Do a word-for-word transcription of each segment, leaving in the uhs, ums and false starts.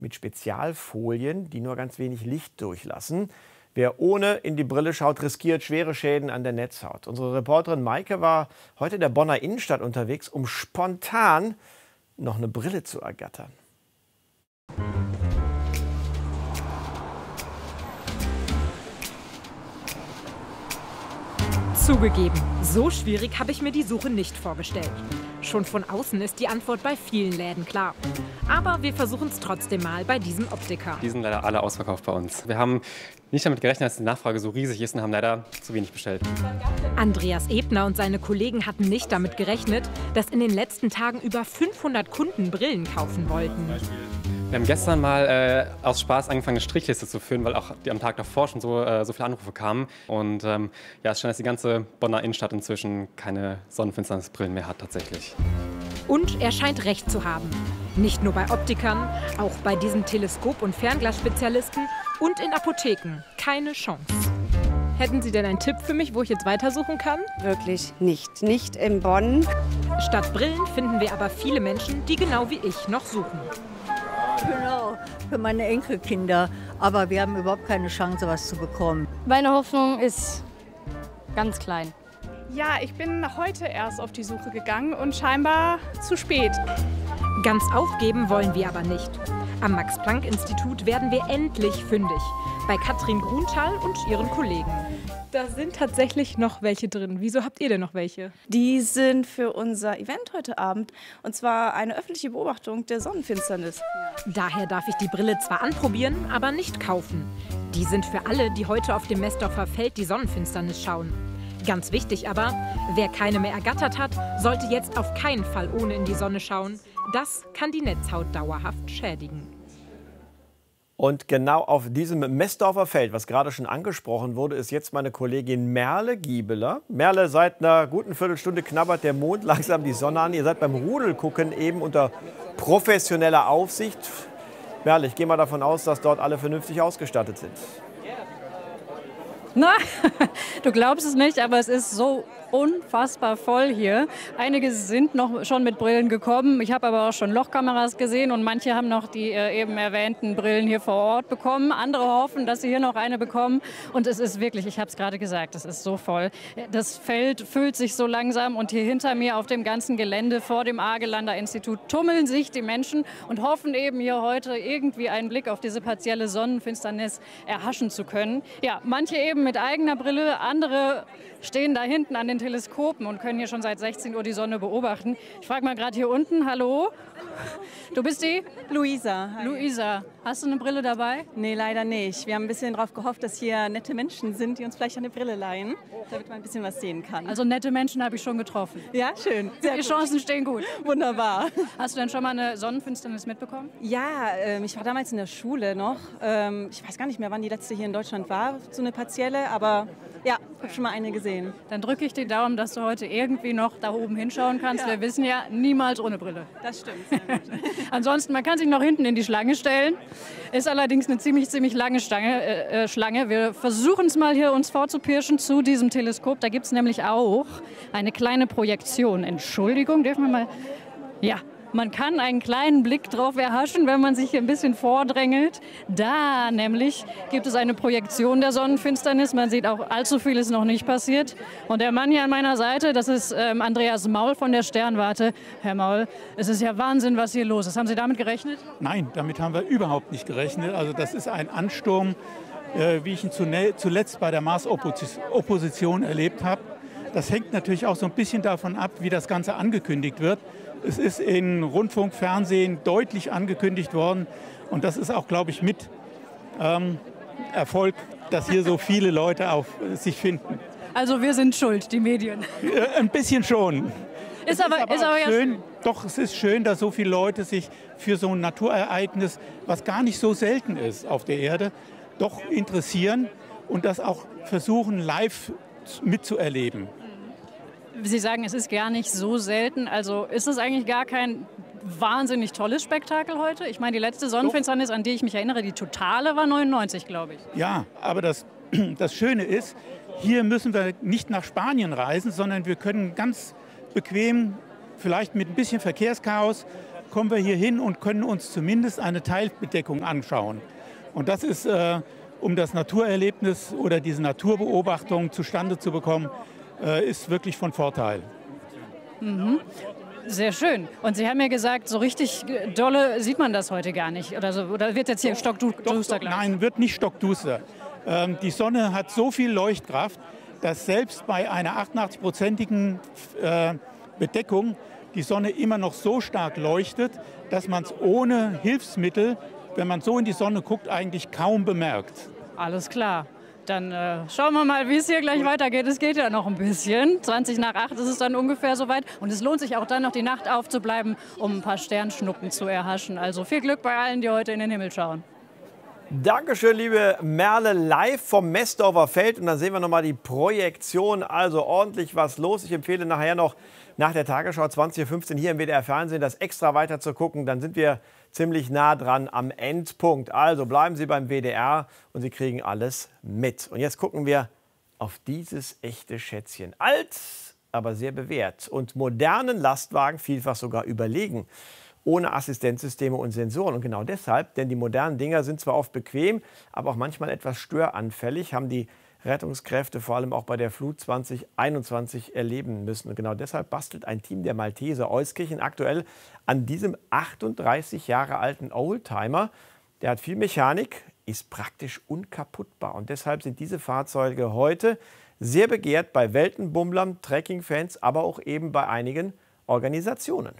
mit Spezialfolien, die nur ganz wenig Licht durchlassen. Wer ohne in die Brille schaut, riskiert schwere Schäden an der Netzhaut. Unsere Reporterin Maike war heute in der Bonner Innenstadt unterwegs, um spontan noch eine Brille zu ergattern. Zugegeben, so schwierig habe ich mir die Suche nicht vorgestellt. Schon von außen ist die Antwort bei vielen Läden klar. Aber wir versuchen es trotzdem mal bei diesem Optiker. Die sind leider alle ausverkauft bei uns. Wir haben nicht damit gerechnet, dass die Nachfrage so riesig ist und haben leider zu wenig bestellt. Andreas Ebner und seine Kollegen hatten nicht damit gerechnet, dass in den letzten Tagen über fünfhundert Kunden Brillen kaufen wollten. Wir haben gestern mal äh, aus Spaß angefangen, eine Strichliste zu führen, weil auch die am Tag davor schon so, äh, so viele Anrufe kamen. Und ähm, ja, es scheint, dass die ganze Bonner Innenstadt inzwischen keine Sonnenfinsternisbrillen mehr hat tatsächlich. Und er scheint recht zu haben. Nicht nur bei Optikern, auch bei diesen Teleskop- und Fernglasspezialisten und in Apotheken. Keine Chance. Hätten Sie denn einen Tipp für mich, wo ich jetzt weitersuchen kann? Wirklich nicht. Nicht in Bonn. Statt Brillen finden wir aber viele Menschen, die genau wie ich noch suchen. Genau, für meine Enkelkinder. Aber wir haben überhaupt keine Chance, was zu bekommen. Meine Hoffnung ist ganz klein. Ja, ich bin heute erst auf die Suche gegangen und scheinbar zu spät. Ganz aufgeben wollen wir aber nicht. Am Max-Planck-Institut werden wir endlich fündig. Bei Katrin Grunthal und ihren Kollegen. Da sind tatsächlich noch welche drin. Wieso habt ihr denn noch welche? Die sind für unser Event heute Abend. Und zwar eine öffentliche Beobachtung der Sonnenfinsternis. Daher darf ich die Brille zwar anprobieren, aber nicht kaufen. Die sind für alle, die heute auf dem Messdorfer Feld die Sonnenfinsternis schauen. Ganz wichtig aber, wer keine mehr ergattert hat, sollte jetzt auf keinen Fall ohne in die Sonne schauen. Das kann die Netzhaut dauerhaft schädigen. Und genau auf diesem Messdorfer Feld, was gerade schon angesprochen wurde, ist jetzt meine Kollegin Merle Giebeler. Merle, seit einer guten Viertelstunde knabbert der Mond langsam die Sonne an. Ihr seid beim Rudelgucken eben unter professioneller Aufsicht. Merle, ich gehe mal davon aus, dass dort alle vernünftig ausgestattet sind. Na, du glaubst es nicht, aber es ist so unfassbar voll hier. Einige sind noch schon mit Brillen gekommen. Ich habe aber auch schon Lochkameras gesehen und manche haben noch die äh, eben erwähnten Brillen hier vor Ort bekommen. Andere hoffen, dass sie hier noch eine bekommen. Und es ist wirklich, ich habe es gerade gesagt, es ist so voll. Das Feld füllt sich so langsam und hier hinter mir auf dem ganzen Gelände vor dem Argelander Institut tummeln sich die Menschen und hoffen eben hier heute irgendwie einen Blick auf diese partielle Sonnenfinsternis erhaschen zu können. Ja, manche eben mit eigener Brille, andere stehen da hinten an den Teleskopen und können hier schon seit sechzehn Uhr die Sonne beobachten. Ich frage mal gerade hier unten, hallo, du bist die? Luisa. Hi. Luisa, hast du eine Brille dabei? Nee, leider nicht. Wir haben ein bisschen darauf gehofft, dass hier nette Menschen sind, die uns vielleicht eine Brille leihen, damit man ein bisschen was sehen kann. Also nette Menschen habe ich schon getroffen. Ja, schön. Sehr die gut. Chancen stehen gut. Wunderbar. Hast du denn schon mal eine Sonnenfinsternis mitbekommen? Ja, ähm, ich war damals in der Schule noch. Ähm, ich weiß gar nicht mehr, wann die letzte hier in Deutschland war, so eine partielle, aber ja, ich habe schon mal eine gesehen. Dann drücke ich die Daumen, dass du heute irgendwie noch da oben hinschauen kannst. Ja. Wir wissen ja, niemals ohne Brille. Das stimmt. Sehr gut. Ansonsten, man kann sich noch hinten in die Schlange stellen. Ist allerdings eine ziemlich, ziemlich lange Stange, äh, Schlange. Wir versuchen es mal hier uns vorzupirschen zu diesem Teleskop. Da gibt es nämlich auch eine kleine Projektion. Entschuldigung, dürfen wir mal... Ja. Man kann einen kleinen Blick drauf erhaschen, wenn man sich hier ein bisschen vordrängelt. Da nämlich gibt es eine Projektion der Sonnenfinsternis. Man sieht auch, allzu viel ist noch nicht passiert. Und der Mann hier an meiner Seite, das ist ähm, Andreas Maul von der Sternwarte. Herr Maul, es ist ja Wahnsinn, was hier los ist. Haben Sie damit gerechnet? Nein, damit haben wir überhaupt nicht gerechnet. Also das ist ein Ansturm, äh, wie ich ihn zuletzt bei der Mars-Opposition erlebt habe. Das hängt natürlich auch so ein bisschen davon ab, wie das Ganze angekündigt wird. Es ist in Rundfunk, Fernsehen deutlich angekündigt worden. Und das ist auch, glaube ich, mit ähm, Erfolg, dass hier so viele Leute auf sich finden. Also wir sind schuld, die Medien. Äh, ein bisschen schon. Ist es aber, ist aber ist aber schön, ja doch, es ist schön, dass so viele Leute sich für so ein Naturereignis, was gar nicht so selten ist auf der Erde, doch interessieren und das auch versuchen, live mitzuerleben. Sie sagen, es ist gar nicht so selten. Also ist es eigentlich gar kein wahnsinnig tolles Spektakel heute? Ich meine, die letzte Sonnenfinsternis, an die ich mich erinnere, die totale, war neunundneunzig, glaube ich. Ja, aber das, das Schöne ist, hier müssen wir nicht nach Spanien reisen, sondern wir können ganz bequem, vielleicht mit ein bisschen Verkehrschaos, kommen wir hier hin und können uns zumindest eine Teilbedeckung anschauen. Und das ist, äh, um das Naturerlebnis oder diese Naturbeobachtung zustande zu bekommen, äh, ist wirklich von Vorteil. Mhm. Sehr schön. Und Sie haben ja gesagt, so richtig dolle sieht man das heute gar nicht. Oder, so, oder wird jetzt hier stockduster gleich? Nein, wird nicht stockduster. Ähm, die Sonne hat so viel Leuchtkraft, dass selbst bei einer achtundachtzig-prozentigen äh, Bedeckung die Sonne immer noch so stark leuchtet, dass man es ohne Hilfsmittel, wenn man so in die Sonne guckt, eigentlich kaum bemerkt. Alles klar. Dann äh, schauen wir mal, wie es hier gleich weitergeht. Es geht ja noch ein bisschen. zwanzig nach acht ist es dann ungefähr soweit. Und es lohnt sich auch dann noch die Nacht aufzubleiben, um ein paar Sternschnuppen zu erhaschen. Also viel Glück bei allen, die heute in den Himmel schauen. Dankeschön, liebe Merle, live vom Mestdorfer Feld. Und dann sehen wir noch mal die Projektion. Also ordentlich was los. Ich empfehle nachher noch nach der Tagesschau zwanzig Uhr fünfzehn hier im W D R Fernsehen das extra weiter zu gucken. Dann sind wir ziemlich nah dran am Endpunkt. Also bleiben Sie beim W D R und Sie kriegen alles mit. Und jetzt gucken wir auf dieses echte Schätzchen. Alt, aber sehr bewährt und modernen Lastwagen vielfach sogar überlegen. Ohne Assistenzsysteme und Sensoren. Und genau deshalb, denn die modernen Dinger sind zwar oft bequem, aber auch manchmal etwas störanfällig, haben die Rettungskräfte vor allem auch bei der Flut zwanzig einundzwanzig erleben müssen. Und genau deshalb bastelt ein Team der Malteser Euskirchen aktuell an diesem achtunddreißig Jahre alten Oldtimer. Der hat viel Mechanik, ist praktisch unkaputtbar. Und deshalb sind diese Fahrzeuge heute sehr begehrt bei Weltenbummlern, Trekkingfans, aber auch eben bei einigen Organisationen.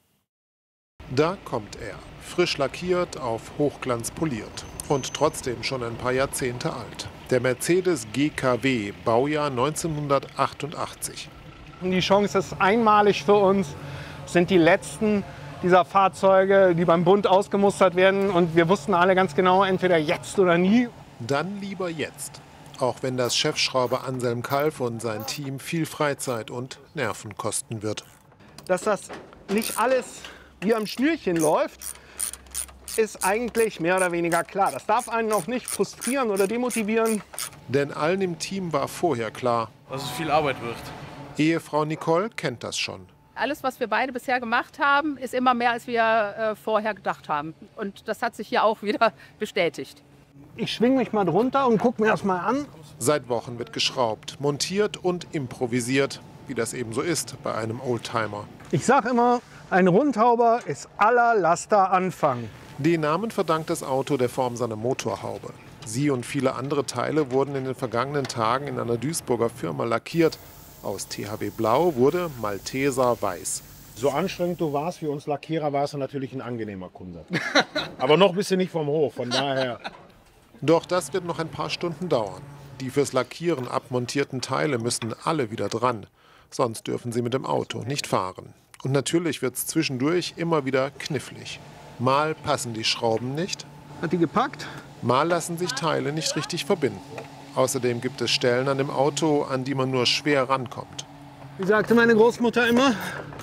Da kommt er, frisch lackiert, auf Hochglanz poliert und trotzdem schon ein paar Jahrzehnte alt. Der Mercedes G K W, Baujahr neunzehnhundertachtundachtzig. Die Chance ist einmalig für uns, sind die letzten dieser Fahrzeuge, die beim Bund ausgemustert werden. Und wir wussten alle ganz genau, entweder jetzt oder nie. Dann lieber jetzt, auch wenn das Chefschrauber Anselm Kalf und sein Team viel Freizeit und Nerven kosten wird. Dass das nicht alles wie am Schnürchen läuft, ist eigentlich mehr oder weniger klar. Das darf einen auch nicht frustrieren oder demotivieren. Denn allen im Team war vorher klar, dass es viel Arbeit wird. Ehefrau Nicole kennt das schon. Alles, was wir beide bisher gemacht haben, ist immer mehr, als wir äh, vorher gedacht haben. Und das hat sich hier auch wieder bestätigt. Ich schwinge mich mal drunter und gucke mir das mal an. Seit Wochen wird geschraubt, montiert und improvisiert, wie das eben so ist bei einem Oldtimer. Ich sage immer, ein Rundhauber ist aller Laster Anfang. Den Namen verdankt das Auto der Form seiner Motorhaube. Sie und viele andere Teile wurden in den vergangenen Tagen in einer Duisburger Firma lackiert. Aus T H W Blau wurde Malteser Weiß. So anstrengend du warst wie uns Lackierer, warst du natürlich ein angenehmer Kunde. Aber noch bist du nicht vom Hof, von daher. Doch das wird noch ein paar Stunden dauern. Die fürs Lackieren abmontierten Teile müssen alle wieder dran. Sonst dürfen sie mit dem Auto nicht fahren. Und natürlich wird es zwischendurch immer wieder knifflig. Mal passen die Schrauben nicht. Hat die gepackt? Mal lassen sich Teile nicht richtig verbinden. Außerdem gibt es Stellen an dem Auto, an die man nur schwer rankommt. Wie sagte meine Großmutter immer,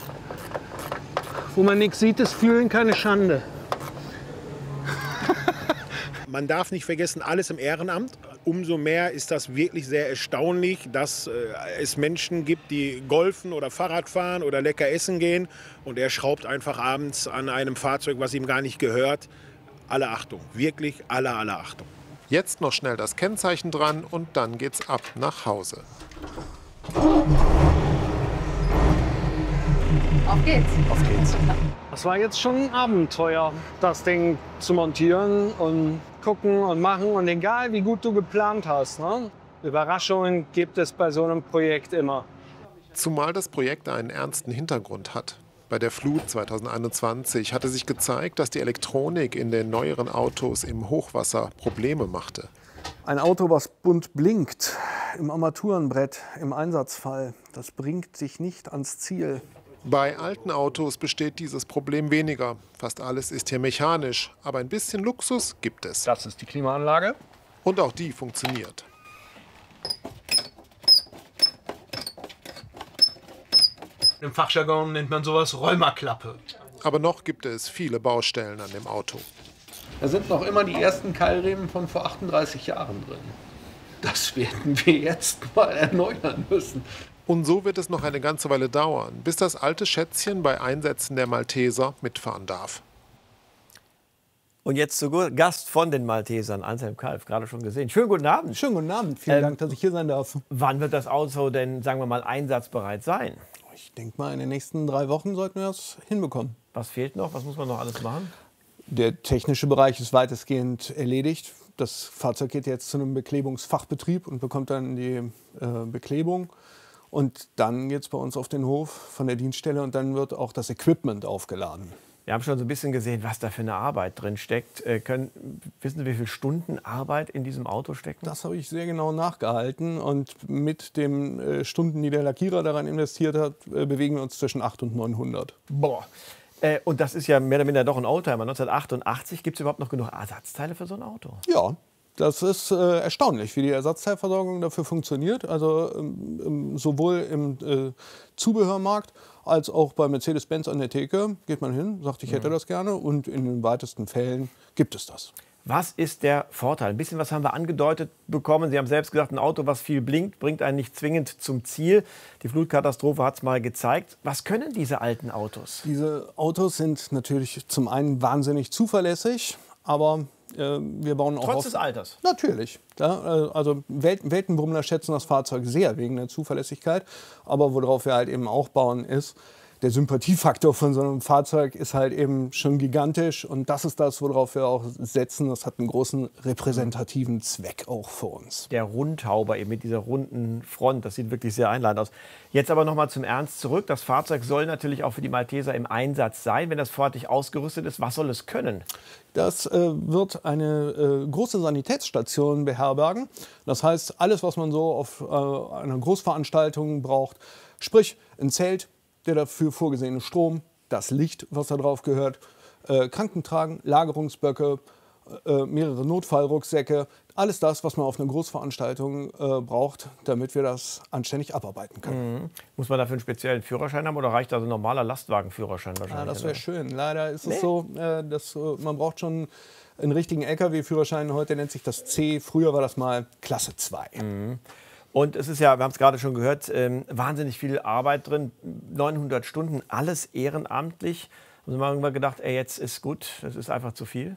wo man nichts sieht, ist Fühlen keine Schande. Man darf nicht vergessen, alles im Ehrenamt. Umso mehr ist das wirklich sehr erstaunlich, dass äh, es Menschen gibt, die golfen oder Fahrrad fahren oder lecker essen gehen. Und er schraubt einfach abends an einem Fahrzeug, was ihm gar nicht gehört. Alle Achtung, wirklich alle, alle Achtung. Jetzt noch schnell das Kennzeichen dran und dann geht's ab nach Hause. Auf geht's. Auf geht's. Das war jetzt schon ein Abenteuer, das Ding zu montieren und gucken und machen. Und egal, wie gut du geplant hast, ne? Überraschungen gibt es bei so einem Projekt immer. Zumal das Projekt einen ernsten Hintergrund hat. Bei der Flut zweitausendeinundzwanzig hatte sich gezeigt, dass die Elektronik in den neueren Autos im Hochwasser Probleme machte. Ein Auto, was bunt blinkt, im Armaturenbrett, im Einsatzfall, das bringt sich nicht ans Ziel. Bei alten Autos besteht dieses Problem weniger. Fast alles ist hier mechanisch, aber ein bisschen Luxus gibt es. Das ist die Klimaanlage. Und auch die funktioniert. Im Fachjargon nennt man sowas Rheuma-Klappe. Aber noch gibt es viele Baustellen an dem Auto. Da sind noch immer die ersten Keilriemen von vor achtunddreißig Jahren drin. Das werden wir jetzt mal erneuern müssen. Und so wird es noch eine ganze Weile dauern, bis das alte Schätzchen bei Einsätzen der Malteser mitfahren darf. Und jetzt zu Gast von den Maltesern, Anselm Kalf, gerade schon gesehen. Schönen guten Abend. Schönen guten Abend, vielen ähm, Dank, dass ich hier sein darf. Wann wird das Auto denn, sagen wir mal, einsatzbereit sein? Ich denke mal, in den nächsten drei Wochen sollten wir das hinbekommen. Was fehlt noch? Was muss man noch alles machen? Der technische Bereich ist weitestgehend erledigt. Das Fahrzeug geht jetzt zu einem Beklebungsfachbetrieb und bekommt dann die äh, Beklebung. Und dann geht es bei uns auf den Hof von der Dienststelle und dann wird auch das Equipment aufgeladen. Wir haben schon so ein bisschen gesehen, was da für eine Arbeit drin steckt. Äh, können, wissen Sie, wie viele Stunden Arbeit in diesem Auto stecken? Das habe ich sehr genau nachgehalten. Und mit den äh, Stunden, die der Lackierer daran investiert hat, äh, bewegen wir uns zwischen achthundert und neunhundert. Boah. Äh, und das ist ja mehr oder weniger doch ein Oldtimer. neunzehnhundertachtundachtzig, gibt es überhaupt noch genug Ersatzteile für so ein Auto? Ja. Das ist äh, erstaunlich, wie die Ersatzteilversorgung dafür funktioniert. Also ähm, sowohl im äh, Zubehörmarkt als auch bei Mercedes-Benz an der Theke geht man hin, sagt, ich hätte das gerne, und in den weitesten Fällen gibt es das. Was ist der Vorteil? Ein bisschen was haben wir angedeutet bekommen. Sie haben selbst gesagt, ein Auto, was viel blinkt, bringt einen nicht zwingend zum Ziel. Die Flutkatastrophe hat es mal gezeigt. Was können diese alten Autos? Diese Autos sind natürlich zum einen wahnsinnig zuverlässig, aber äh, wir bauen auch Trotz auf, des Alters? Natürlich. Ja, äh, also Welt, Weltenbummler schätzen das Fahrzeug sehr wegen der Zuverlässigkeit. Aber worauf wir halt eben auch bauen ist, der Sympathiefaktor von so einem Fahrzeug ist halt eben schon gigantisch. Und das ist das, worauf wir auch setzen. Das hat einen großen repräsentativen Zweck auch für uns. Der Rundhauber eben mit dieser runden Front, das sieht wirklich sehr einladend aus. Jetzt aber noch mal zum Ernst zurück. Das Fahrzeug soll natürlich auch für die Malteser im Einsatz sein. Wenn das fertig ausgerüstet ist, was soll es können? Das äh, wird eine äh, große Sanitätsstation beherbergen. Das heißt, alles, was man so auf äh, einer Großveranstaltung braucht, sprich ein Zelt, der dafür vorgesehene Strom, das Licht, was da drauf gehört, äh, Krankentragen, Lagerungsböcke, äh, mehrere Notfallrucksäcke, alles das, was man auf einer Großveranstaltung äh, braucht, damit wir das anständig abarbeiten können. Mhm. Muss man dafür einen speziellen Führerschein haben oder reicht also ein normaler Lastwagenführerschein wahrscheinlich? Ja, das wäre schön. Leider ist Nee. es so, äh, dass äh, man braucht schon einen richtigen L K W-Führerschein. Heute nennt sich das C, früher war das mal Klasse zwei. Mhm. Und es ist ja, wir haben es gerade schon gehört, ähm, wahnsinnig viel Arbeit drin, neunhundert Stunden, alles ehrenamtlich. Und wir haben irgendwann gedacht, ey, jetzt ist gut, das ist einfach zu viel.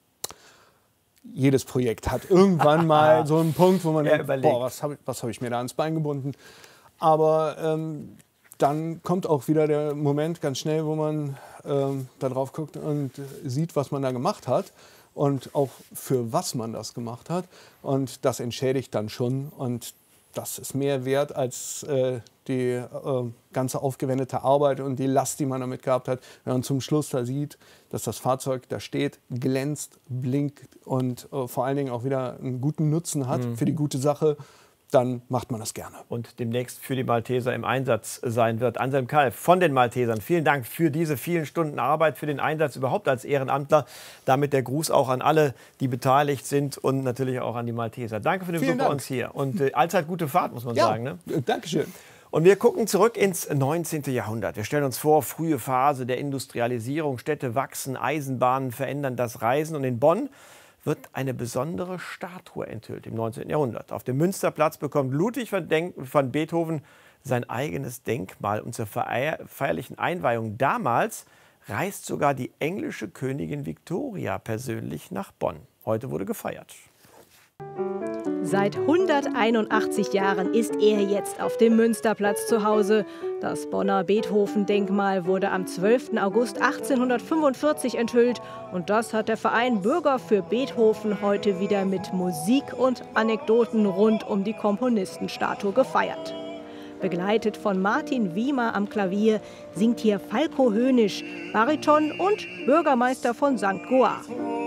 Jedes Projekt hat irgendwann mal so einen Punkt, wo man Ja, denkt, boah, was habe was hab ich mir da ans Bein gebunden. Aber ähm, dann kommt auch wieder der Moment ganz schnell, wo man ähm, da drauf guckt und sieht, was man da gemacht hat. Und auch für was man das gemacht hat. Und das entschädigt dann schon. Und das ist mehr wert als äh, die äh, ganze aufgewendete Arbeit und die Last, die man damit gehabt hat. Wenn man zum Schluss da sieht, dass das Fahrzeug da steht, glänzt, blinkt und äh, vor allen Dingen auch wieder einen guten Nutzen hat Mhm. für die gute Sache, dann macht man das gerne. Und demnächst für die Malteser im Einsatz sein wird. Anselm Kalf von den Maltesern, vielen Dank für diese vielen Stunden Arbeit, für den Einsatz überhaupt als Ehrenamtler. Damit der Gruß auch an alle, die beteiligt sind und natürlich auch an die Malteser. Danke für den Vielen Besuch bei Dank. uns hier. Und äh, allzeit gute Fahrt, muss man Ja, sagen. Ne? Dankeschön. Und wir gucken zurück ins neunzehnte Jahrhundert. Wir stellen uns vor, frühe Phase der Industrialisierung. Städte wachsen, Eisenbahnen verändern das Reisen. Und in Bonn wird eine besondere Statue enthüllt im neunzehnten Jahrhundert. Auf dem Münsterplatz bekommt Ludwig van, Denk van Beethoven sein eigenes Denkmal. Und zur feier feierlichen Einweihung damals reist sogar die englische Königin Victoria persönlich nach Bonn. Heute wurde gefeiert. Seit hunderteinundachtzig Jahren ist er jetzt auf dem Münsterplatz zu Hause. Das Bonner Beethoven-Denkmal wurde am zwölften August achtzehnhundertfünfundvierzig enthüllt. Und das hat der Verein Bürger für Beethoven heute wieder mit Musik und Anekdoten rund um die Komponistenstatue gefeiert. Begleitet von Martin Wiemer am Klavier singt hier Falco Hönisch, Bariton und Bürgermeister von Sankt Goar.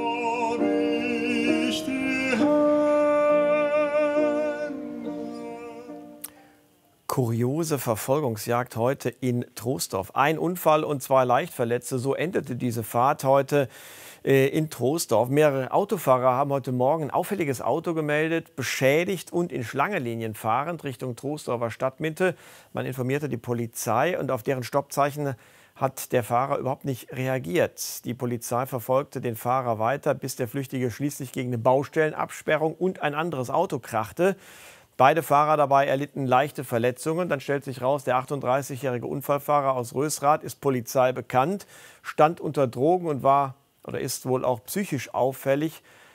Kuriose Verfolgungsjagd heute in Troisdorf. Ein Unfall und zwei Leichtverletzte. So endete diese Fahrt heute äh, in Troisdorf. Mehrere Autofahrer haben heute Morgen ein auffälliges Auto gemeldet, beschädigt und in Schlangenlinien fahrend Richtung Troisdorfer Stadtmitte. Man informierte die Polizei und auf deren Stoppzeichen hat der Fahrer überhaupt nicht reagiert. Die Polizei verfolgte den Fahrer weiter, bis der Flüchtige schließlich gegen eine Baustellenabsperrung und ein anderes Auto krachte. Beide Fahrer dabei erlitten leichte Verletzungen. Dann stellt sich raus, der achtunddreißigjährige Unfallfahrer aus Rösrath ist Polizei bekannt, stand unter Drogen und war oder ist wohl auch psychisch auffällig.